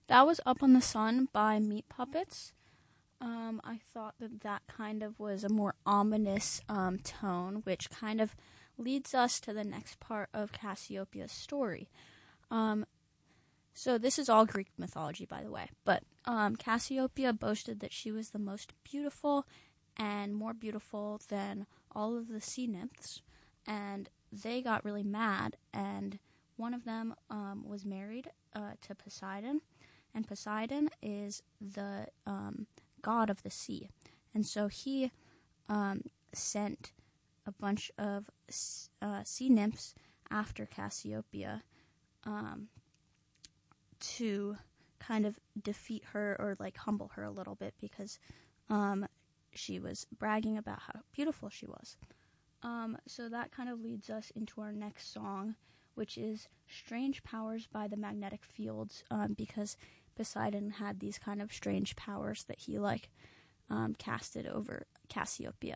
That was Up on the Sun by Meat Puppets. I thought that kind of was a more ominous tone, which kind of leads us to the next part of Cassiopeia's story. So this is all Greek mythology, by the way, but Cassiopeia boasted that she was the most beautiful and more beautiful than all of the sea nymphs, and they got really mad, and one of them was married to Poseidon, and Poseidon is the god of the sea, and so he sent a bunch of sea nymphs after Cassiopeia to kind of defeat her or like humble her a little bit because she was bragging about how beautiful she was. So that kind of leads us into our next song, which is Strange Powers by the Magnetic Fields, because Poseidon had these kind of strange powers that he casted over Cassiopeia.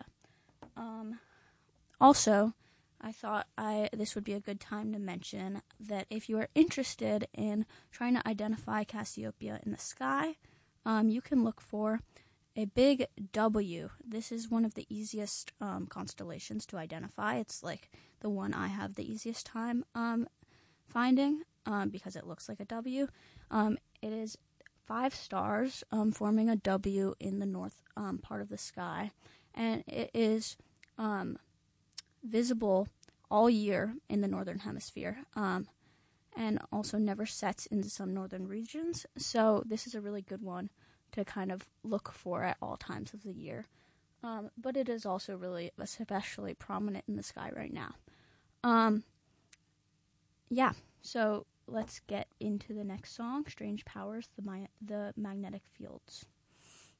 Also, I thought this would be a good time to mention that if you are interested in trying to identify Cassiopeia in the sky, you can look for a big W. This is one of the easiest constellations to identify. It's like the one I have the easiest time finding because it looks like a W. It is 5 stars forming a W in the north part of the sky, and it is visible all year in the northern hemisphere, and also never sets into some northern regions. So this is a really good one to kind of look for at all times of the year. But it is also really especially prominent in the sky right now. So let's get into the next song, Strange Powers, the Magnetic Fields.